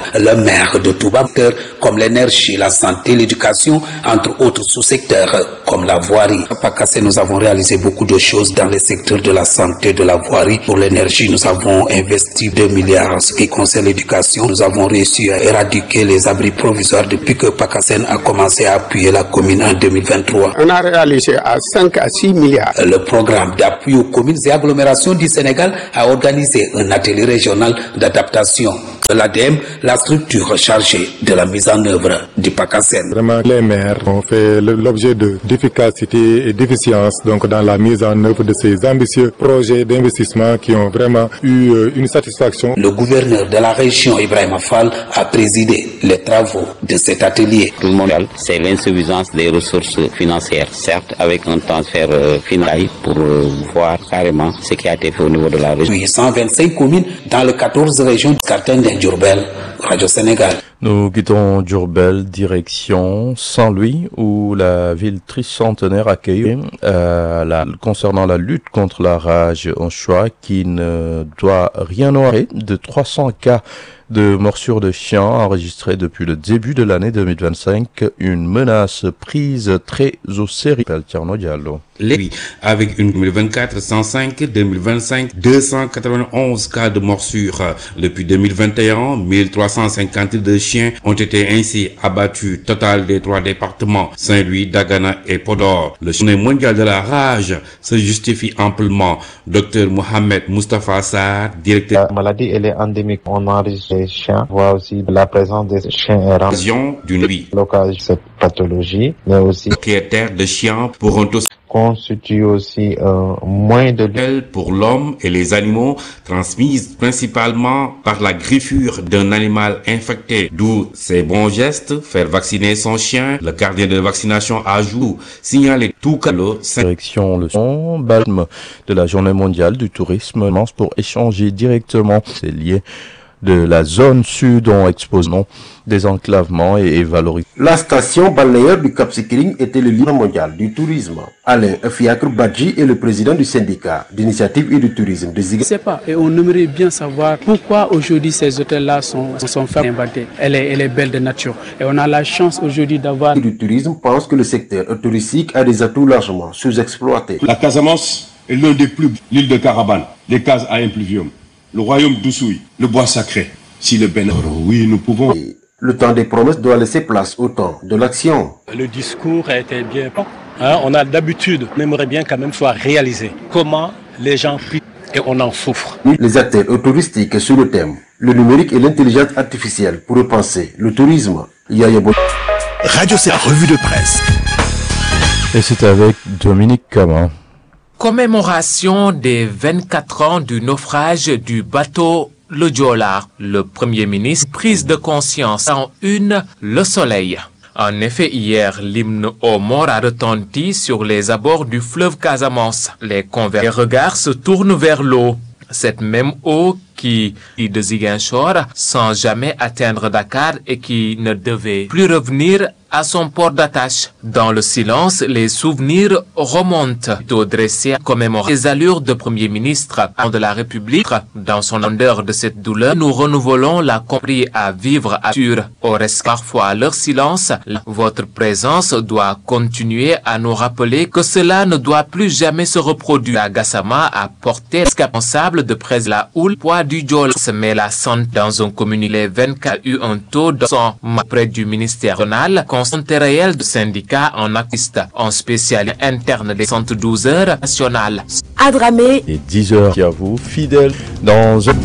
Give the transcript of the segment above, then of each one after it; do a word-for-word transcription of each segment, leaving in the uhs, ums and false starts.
Le maire de Touba, comme l'énergie, la santé, l'éducation, entre autres sous-secteurs comme la voirie. À Pakassène, nous avons réalisé beaucoup de choses dans les secteurs de la santé, de la voirie. Pour l'énergie, nous avons investi deux milliards en ce qui concerne l'éducation. Nous avons réussi à éradiquer les abris provisoires depuis que Pakassène a commencé à appuyer la commune en deux mille vingt-trois. On a réalisé à cinq à six milliards. Le programme d'appui aux communes et agglomérations du Sénégal a organisé un atelier régional d'adaptation. L'A D M, la structure chargée de la mise en œuvre du Pakassène. Vraiment, les maires ont fait l'objet de d'efficacité et d'efficience donc dans la mise en œuvre de ces ambitieux projets d'investissement qui ont vraiment eu une satisfaction. Le gouverneur de la région, Ibrahima Fall, a présidé les travaux de cet atelier. Tout le monde, c'est l'insuffisance des ressources financières, certes avec un transfert euh, final pour euh, voir carrément ce qui a été fait au niveau de la région. Puis cent vingt-cinq communes dans les quatorze régions de Cartène d'Diourbel, Radio Sénégal. Nous quittons Diourbel, direction Saint-Louis, où la ville tricentenaire accueille euh, la, concernant la lutte contre la rage en choix qui ne doit rien honorer de trois cents cas de morsures de chiens enregistrés depuis le début de l'année deux mille vingt-cinq, une menace prise très au sérieux. Tierno Diallo. Les avec une deux mille vingt-quatre, cent cinq, deux mille vingt-cinq, deux cent quatre-vingt-onze cas de morsures. Depuis deux mille vingt et un, mille trois cent cinquante-deux chiens ont été ainsi abattus. Total des trois départements, Saint-Louis, Dagana et Podor. Le journée mondiale de la rage se justifie amplement. Docteur Mohamed Mustafa Sarr, directeur. La maladie, elle est endémique. On enregistre les chiens. On voit aussi la présence des chiens errants. D'une nuit. L'occasion de cette pathologie, mais aussi. Propriétaires de chiens pourront aussi constitue aussi euh, moins de pour l'homme et les animaux transmises principalement par la griffure d'un animal infecté. D'où ces bons gestes, faire vacciner son chien, le carnet de vaccination à jour, signaler tout cas le direction le son balme de la journée mondiale du tourisme pour échanger directement ces liés de la zone sud ont exposé désenclavement et valorisé. La station balnéaire du Cap Skirring était le leader mondial du tourisme. Alain Fiacre Badji est le président du syndicat d'initiative et du tourisme de Ziguinchor. Je ne sais pas, et on aimerait bien savoir pourquoi aujourd'hui ces hôtels-là sont, sont faits inventés. Elle est, elle est belle de nature. Et on a la chance aujourd'hui d'avoir... Le tourisme pense que le secteur touristique a des atouts largement sous-exploités. La Casamance est l'un des plus... L'île de Carabane, les cases à impluvium, le royaume d'Oussouy, le bois sacré. Si le Bénin, oui, nous pouvons... Et le temps des promesses doit laisser place au temps de l'action. Le discours a été bien... Hein, on a d'habitude, on aimerait bien quand même soit réalisé. Comment les gens prient et on en souffre. Les ateliers touristiques sur le thème, le numérique et l'intelligence artificielle pour repenser le tourisme. Yayabo. Radio, c'est la revue de presse. Et c'est avec Dominique Camin. Commémoration des vingt-quatre ans du naufrage du bateau Le Joola. Le Premier ministre, prise de conscience en une, Le Soleil. En effet, hier, l'hymne aux morts a retenti sur les abords du fleuve Casamance. Les convers- les regards se tournent vers l'eau. Cette même eau qui, de Ziguinchor, sans jamais atteindre Dakar et qui ne devait plus revenir à son port d'attache. Dans le silence, les souvenirs remontent. Au dressé commémorer les allures de Premier ministre de la République. Dans son honneur de cette douleur, nous renouvelons la compris à vivre à sûr. Au reste parfois leur silence, votre présence doit continuer à nous rappeler que cela ne doit plus jamais se reproduire. Gassama a porté responsable de près la houle poids du Joola. Se met la santé dans un communiqué. Les vingt-quatre a eu un taux de sang près du ministère régional. Santé réelle de syndicats en activiste, en spécial interne des cent douze heures nationales. Adramé. Et dix heures qui à vous, fidèles dans un...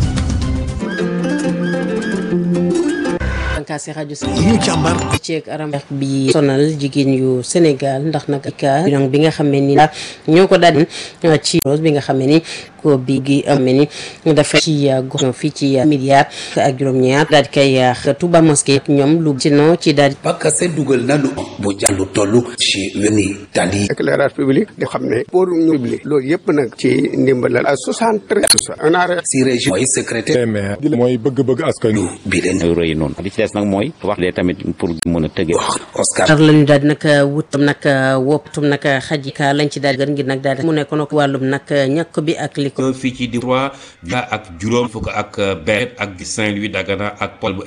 kaase rajo Sénégal ceeg aram bi sonal jigéen yu Sénégal ndax nag ika bilan bi nga xam ne ni la ñoo ko daal ci rose bi nga xam ne ni ko bi gi am ni dafa ci gox fii ci milliard ak juróom-ñaar daal di koy Touba Mosquée ñoom lu ci no ci daal Pakase dugal na lu bu jàllu tollu ci wéni tali éclairage public di xam ne pour ñu public loolu yëpp nag ci ndimbalal à soixante-treize si région mooy secrétaire maire mooy bëgg-bëgg askan wi bi leen rëy noonu di ci des nag mooy wax lee tamit pour mën a tëgee Oscar lañu daal di nag wutam nag wopptum nag xaji ka lañ ci daal gën ngir nag daal mu nekk nag wàllum nag ñàkk bi ak li ko fii ci di trois ak juróom fukk ak benn ak Saint-Louis Dagana ak Paul bu